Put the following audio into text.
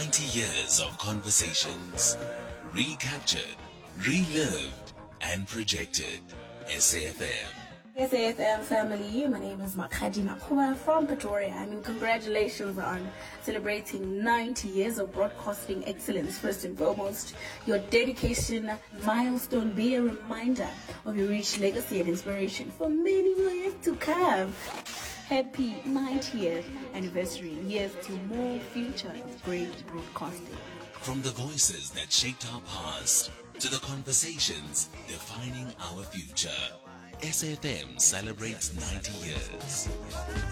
90 years of conversations, recaptured, relived, and projected. SAFM. SAFM family, my name is Makhadi Makhuba from Pretoria. I mean, congratulations on celebrating 90 years of broadcasting excellence. First and foremost, your dedication milestone be a reminder of your rich legacy and inspiration for many more years to come. Happy 90th anniversary. Years to more future of great broadcasting. From the voices that shaped our past to the conversations defining our future, SAFM celebrates 90 years.